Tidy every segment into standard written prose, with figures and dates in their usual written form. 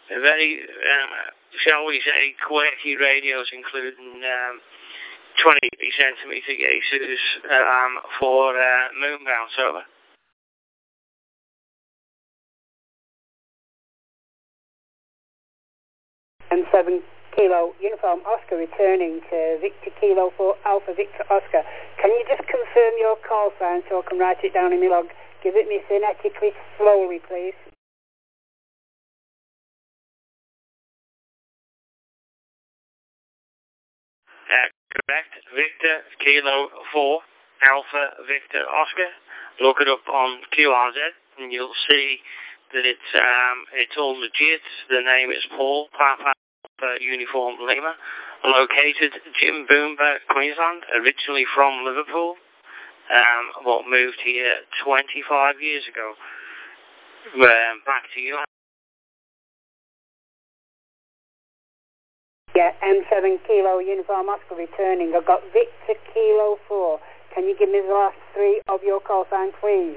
very, shall we say, quirky radios, including 20 centimetre Yaesus for moon bounce. Over. And 7 Kilo Uniform Oscar returning to Victor Kilo 4 Alpha Victor Oscar. Can you just confirm your call sign so I can write it down in my log? Give it me phonetically slowly, please. Correct. Victor Kilo 4 Alpha Victor Oscar. Look it up on QRZ and you'll see that it's all legit. The name is Paul Papa Uniform Lima, located Jim Boomba, Queensland, originally from Liverpool, but moved here 25 years ago. Back to you. Yeah, M7 Kilo Uniform Oscar returning. I've got Victor Kilo 4. Can you give me the last 3 of your call sign, please?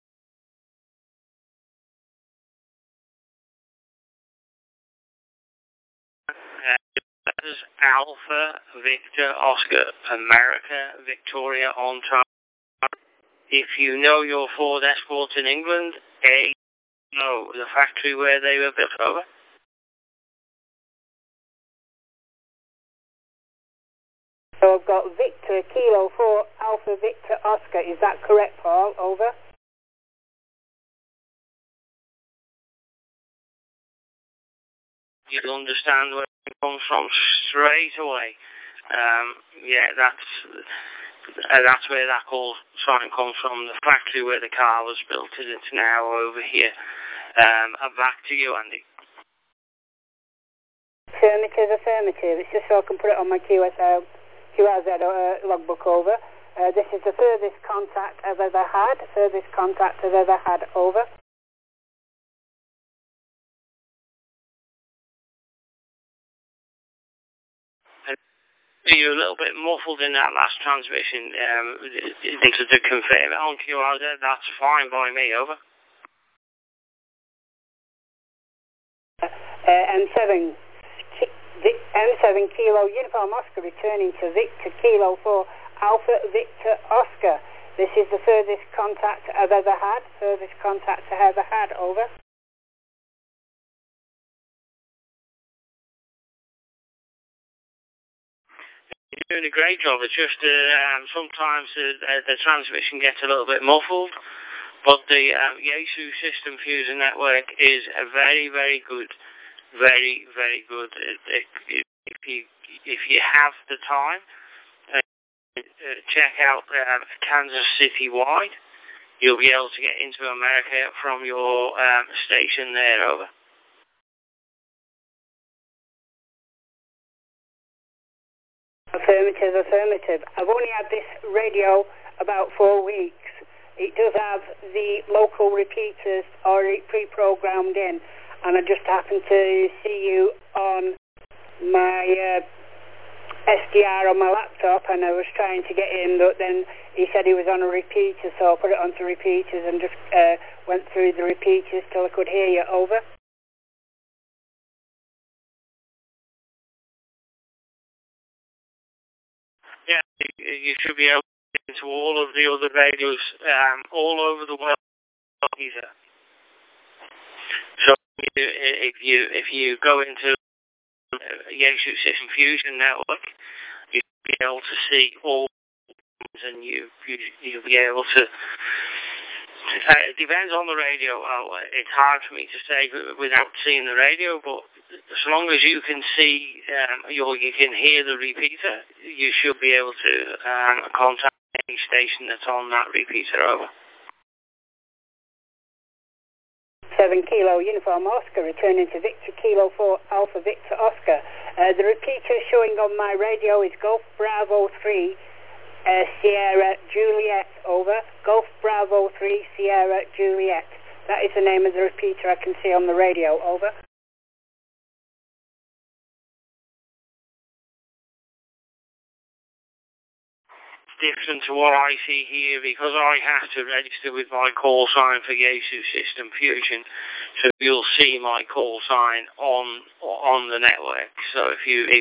That is Alpha Victor Oscar, America, Victoria, Ontario. If you know your Ford Escort in England, know the factory where they were built. Over. So I've got Victor Kilo 4 Alpha Victor Oscar. Is that correct, Paul? Over. You'll understand where it comes from straight away. Yeah, that's where that call sign comes from. The factory where the car was built, and it's now over here. Back to you, Andy. Affirmative. It's just so I can put it on my QRZ logbook. Over. This is the furthest contact I've ever had. Over. You're a little bit muffled in that last transmission. To confirm it on QRZ, that's fine by me. Over. M7 Kilo Uniform Oscar returning to Victor Kilo 4 Alpha Victor Oscar. This is the furthest contact I've ever had. Over. You're doing a great job. It's just sometimes the transmission gets a little bit muffled, but the Yaesu System Fusion Network is a very, very good. Very, very good. If you have the time, check out Kansas City wide. You'll be able to get into America from your station there. Over. Affirmative. I've only had this radio about 4 weeks. It does have the local repeaters already pre-programmed in, and I just happened to see you on my SDR on my laptop, and I was trying to get in, but then he said he was on a repeater, so I put it onto repeaters and just went through the repeaters till I could hear you. Over. Yeah, you should be able to get into all of the other radios all over the world. So if you go into Yaesu System Fusion Network, you'll be able to see all, and you'll be able to. It depends on the radio. It's hard for me to say without seeing the radio, but as long as you can see, you can hear the repeater, you should be able to contact any station that's on that repeater. Over. 7 Kilo Uniform Oscar returning to Victor Kilo 4 Alpha Victor Oscar. The repeater showing on my radio is Golf Bravo 3 Sierra Juliet. Over. Golf Bravo 3 Sierra Juliet. That is the name of the repeater I can see on the radio. Over. different to what I see here because I have to register with my call sign for Yaesu System Fusion. So you'll see my call sign on the network. So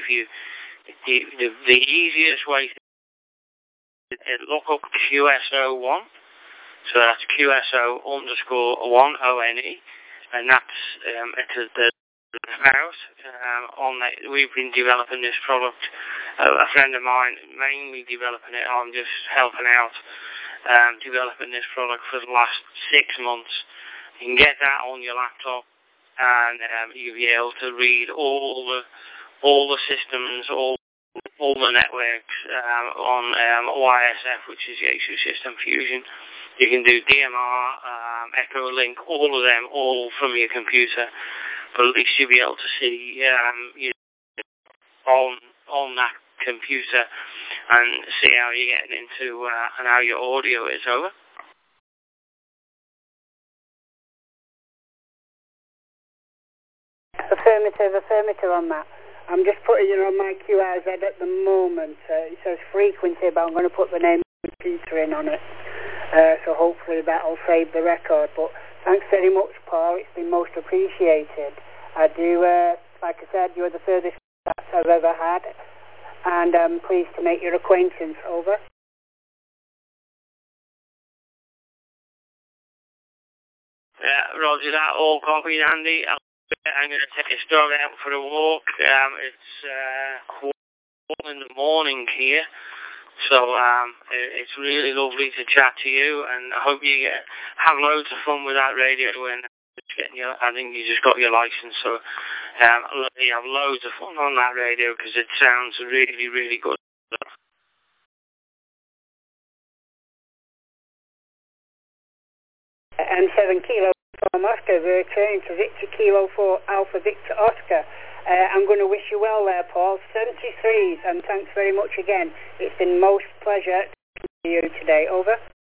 the easiest way to look up QSO1. So that's QSO_1 ONE, and that's it's the house. We've been developing this product. A friend of mine mainly developing it. I'm just helping out developing this product for the last 6 months. You can get that on your laptop, and you'll be able to read all the systems, all the networks on YSF, which is Yaesu System Fusion. You can do DMR, Echolink, all of them, all from your computer. But at least you'll be able to see on that computer and see how you're getting into and how your audio is. Over. Affirmative on that. I'm just putting it on my QRZ at the moment. It says frequency, but I'm going to put the name of the computer in on it. So hopefully that'll save the record. But thanks very much, Paul. It's been most appreciated. I do, like I said, you're the furthest I've ever had, and I'm pleased to make your acquaintance. Over. Yeah, roger that. All copied, Andy. I'm going to take this dog out for a walk. It's 1 in the morning here. So it's really lovely to chat to you, and I hope you have loads of fun with that radio. And I think you just got your license, so you have loads of fun on that radio because it sounds really, really good. And 7 Kilo from Oscar, we're returning to Victor Kilo 4 Alpha Victor Oscar. I'm going to wish you well there, Paul. 73s, and thanks very much again. It's been most pleasure to see you today. Over.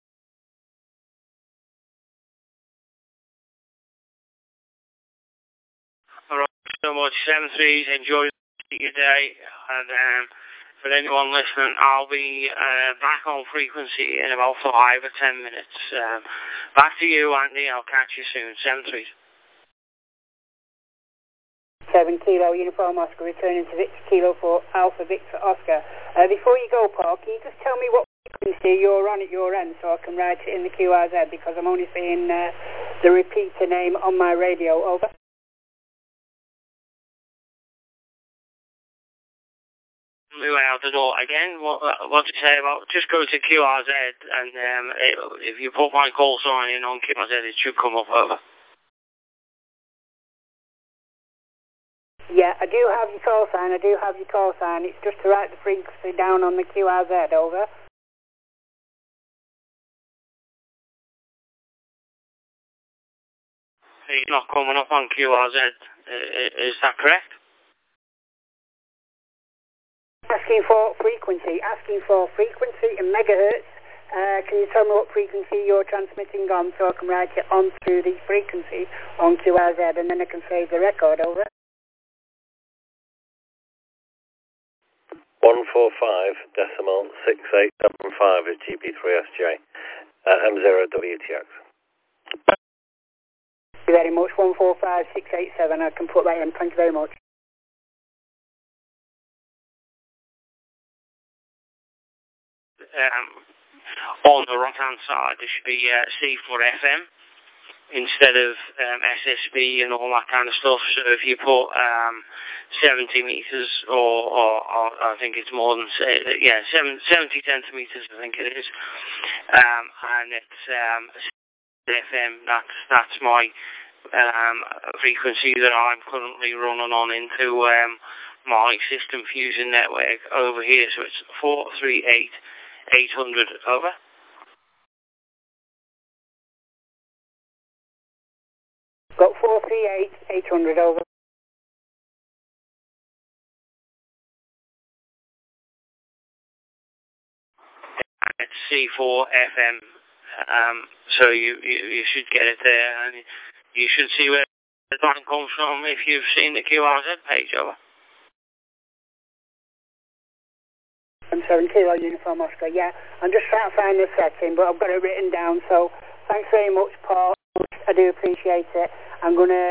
All right, so much. 73s, enjoy your day. And for anyone listening, I'll be back on frequency in about 5 or 10 minutes. Back to you, Andy. I'll catch you soon. 73s. 7 Kilo Uniform Oscar, returning to Victor Kilo 4 Alpha Victor Oscar. Before you go, Paul, can you just tell me what frequency you're on at your end so I can write it in the QRZ, because I'm only seeing the repeater name on my radio. Over. Out the door again. What to say about? Just go to QRZ, and if you put my call sign in on QRZ, it should come up. Over. Yeah, I do have your call sign. It's just to write the frequency down on the QRZ. Over. It's not coming up on QRZ. Is that correct? Asking for frequency in megahertz. Can you tell me what frequency you're transmitting on so I can write it onto the frequency on QRZ, and then I can save the record. Over. 145.6875 is GB3SJ. M0WTX. Thank you very much. 145687. I can put that in. Thank you very much. On the right-hand side, there should be C4FM instead of SSB and all that kind of stuff. So if you put 70 meters, or I think it's more than 70 centimeters, I think it is, and it's FM. That's my frequency that I'm currently running on into my System Fusion network over here. So it's 438.800. Over. Got 438.800. Over. It's C4FM. So you should get it there, and you should see where the line comes from if you've seen the QRZ page. Over. M7 Kilo Uniform Oscar. Yeah, I'm just trying to find the setting, but I've got it written down. So thanks very much, Paul. I do appreciate it. I'm going to